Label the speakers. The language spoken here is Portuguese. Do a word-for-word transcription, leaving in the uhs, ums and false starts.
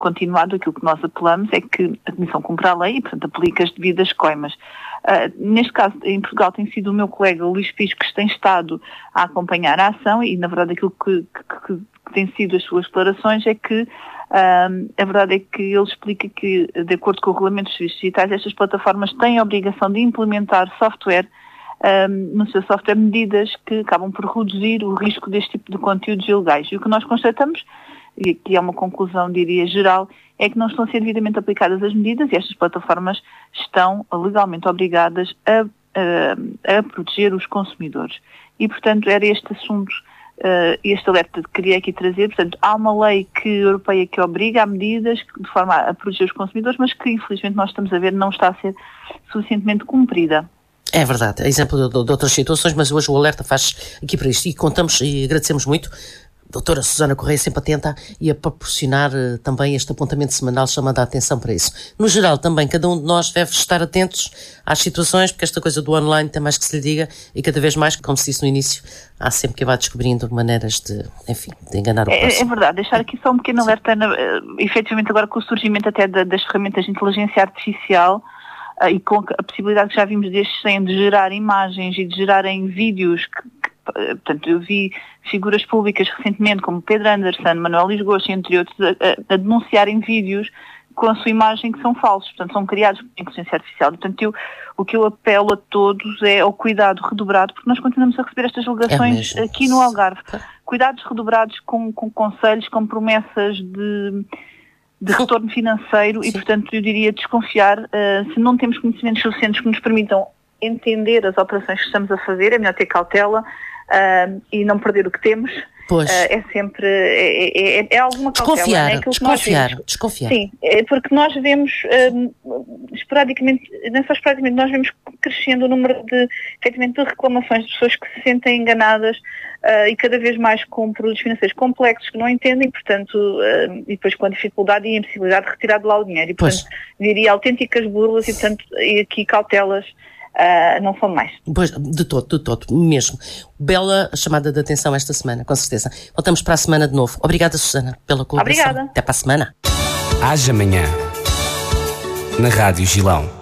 Speaker 1: continuado, aquilo que nós apelamos é que a Comissão cumpre a lei e, portanto, aplica as devidas coimas. Uh, neste caso, em Portugal, tem sido o meu colega Luís Fisco que tem estado a acompanhar a ação e, na verdade, aquilo que, que, que, que tem sido as suas declarações é que uh, a verdade é que ele explica que, de acordo com o Regulamento dos Serviços Digitais, estas plataformas têm a obrigação de implementar software, um, no seu software, medidas que acabam por reduzir o risco deste tipo de conteúdos ilegais. E o que nós constatamos, e aqui é uma conclusão, diria, geral, é que não estão a ser devidamente aplicadas as medidas e estas plataformas estão legalmente obrigadas a, a, a proteger os consumidores. E, portanto, era este assunto, uh, este alerta que queria aqui trazer. Portanto, há uma lei que, europeia que obriga a medidas de forma a proteger os consumidores, mas que, infelizmente, nós estamos a ver não está a ser suficientemente cumprida.
Speaker 2: É verdade, é exemplo de, de outras situações, mas hoje o alerta faz aqui para isto e contamos e agradecemos muito. Doutora Susana Correia, sempre atenta e a proporcionar uh, também este apontamento semanal, chamando a atenção para isso. No geral, também, cada um de nós deve estar atentos às situações, porque esta coisa do online tem mais que se lhe diga e cada vez mais, como se disse no início, há sempre que vá descobrindo maneiras de, enfim, de enganar o próximo.
Speaker 1: É, é verdade, deixar aqui só um pequeno alerta, uh, efetivamente agora com o surgimento até da, das ferramentas de inteligência artificial, uh, e com a possibilidade que já vimos destes têm de gerar imagens e de gerarem vídeos que, que portanto, eu vi figuras públicas recentemente, como Pedro Anderson, Manuel Lisgosto, entre outros, a, a denunciarem vídeos com a sua imagem que são falsos, portanto, são criados por inteligência artificial. Portanto, eu, o que eu apelo a todos é ao cuidado redobrado, porque nós continuamos a receber estas alegações é aqui no Algarve. Cuidados redobrados com, com conselhos, com promessas de, de retorno financeiro. Sim. E, portanto, eu diria desconfiar, uh, se não temos conhecimentos suficientes que nos permitam entender as operações que estamos a fazer, é melhor ter cautela. Uh, e não perder o que temos, uh, é sempre, é, é, é alguma cautela.
Speaker 2: Desconfiar,
Speaker 1: é
Speaker 2: desconfiar, desconfiar.
Speaker 1: Sim, é porque nós vemos, uh, esporadicamente, não só esporadicamente, nós vemos crescendo o número de, efetivamente, de reclamações de pessoas que se sentem enganadas uh, e cada vez mais com produtos financeiros complexos que não entendem, portanto, uh, e depois com a dificuldade e a impossibilidade de retirar de lá o dinheiro. E, portanto, pois. diria autênticas burlas e, portanto, e aqui cautelas Uh, não são mais.
Speaker 2: Pois, de todo, de todo, mesmo. Bela chamada de atenção esta semana, com certeza. Voltamos para a semana de novo. Obrigada, Susana, pela colaboração.
Speaker 1: Obrigada.
Speaker 2: Até para a semana.
Speaker 3: Haja amanhã, na Rádio Gilão.